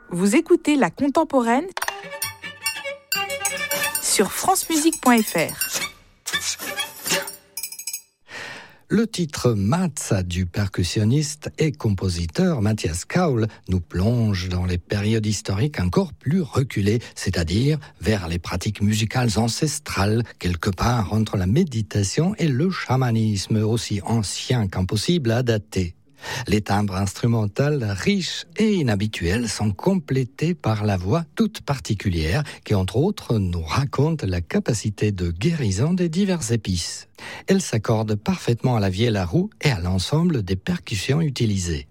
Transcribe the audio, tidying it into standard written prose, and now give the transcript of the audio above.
Vous écoutez La Contemporaine sur francemusique.fr. Le titre Matza du percussionniste et compositeur Matthias Kaul nous plonge dans les périodes historiques encore plus reculées, c'est-à-dire vers les pratiques musicales ancestrales, quelque part entre la méditation et le chamanisme, aussi ancien qu'impossible à dater. Les timbres instrumentales riches et inhabituels sont complétés par la voix toute particulière qui, entre autres, nous raconte la capacité de guérison des diverses épices. Elle s'accorde parfaitement à la vielle à roue et à l'ensemble des percussions utilisées.